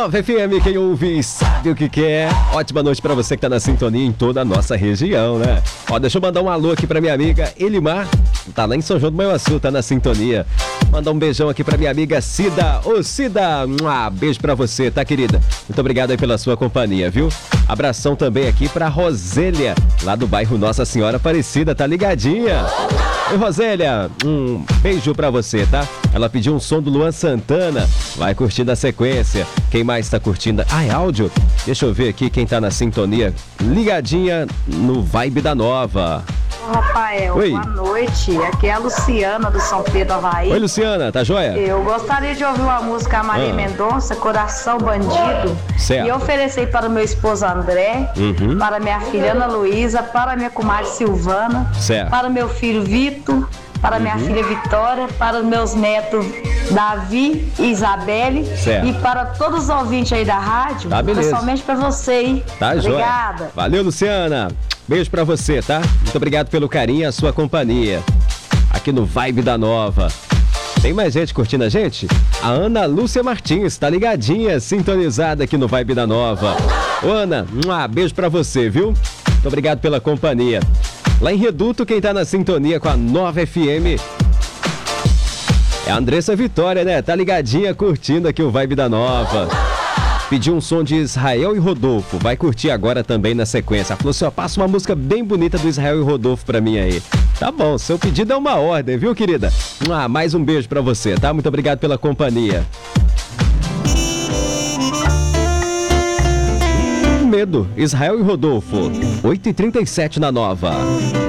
Nova FM, quem ouve sabe o que quer. Ótima noite pra você que tá na sintonia em toda a nossa região, né? Ó, deixa eu mandar um alô aqui pra minha amiga Elimar, tá lá em São João do Manhuaçu, tá na sintonia. Mandar um beijão aqui pra minha amiga Cida. Ô Cida, beijo pra você, tá, querida? Muito obrigado aí pela sua companhia, viu? Abração também aqui pra Rosélia, lá do bairro Nossa Senhora Aparecida, tá ligadinha? Oi, Rosélia, um beijo pra você, tá? Ela pediu um som do Luan Santana, vai curtindo a sequência. Quem mais tá curtindo? É áudio? Deixa eu ver aqui quem tá na sintonia, ligadinha no Vibe da Nova. Rafael, oi. Boa noite. Aqui é a Luciana do São Pedro, Avaí. Oi, Luciana, tá joia? Eu gostaria de ouvir uma música Maria Mendonça, Coração Bandido. Certo. E oferecer para o meu esposo André, para minha filha Ana Luísa, para minha comadre Silvana, certo. para meu filho Vitor, para minha filha Vitória, para os meus netos Davi e Isabelle, certo. E para todos os ouvintes aí da rádio, tá, beleza. Principalmente para você, hein? Tá, obrigada. Joia. Valeu, Luciana. Beijo pra você, tá? Muito obrigado pelo carinho e a sua companhia aqui no Vibe da Nova. Tem mais gente curtindo a gente? A Ana Lúcia Martins tá ligadinha, sintonizada aqui no Vibe da Nova. Ô, Ana, beijo pra você, viu? Muito obrigado pela companhia. Lá em Reduto, quem tá na sintonia com a Nova FM é a Andressa Vitória, né? Tá ligadinha, curtindo aqui o Vibe da Nova. Pediu um som de Israel e Rodolfo. Vai curtir agora também na sequência. Ela falou assim, ó, passa uma música bem bonita do Israel e Rodolfo pra mim aí. Tá bom, seu pedido é uma ordem, viu, querida? Mais um beijo pra você, tá? Muito obrigado pela companhia. Medo, Israel e Rodolfo. 8h37 na Nova.